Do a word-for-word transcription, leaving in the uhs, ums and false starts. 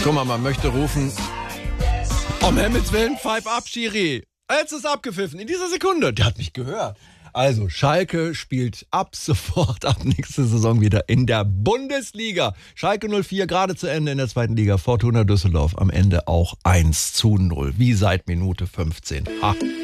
Guck mal, man möchte rufen, um Himmels Willen, pfeif ab, Schiri. Jetzt ist abgepfiffen, in dieser Sekunde. Der hat mich gehört. Also, Schalke spielt ab sofort, ab nächste Saison wieder in der Bundesliga. Schalke null vier, gerade zu Ende in der zweiten Liga. Fortuna Düsseldorf am Ende auch eins zu null, wie seit Minute fünfzehn. Ha.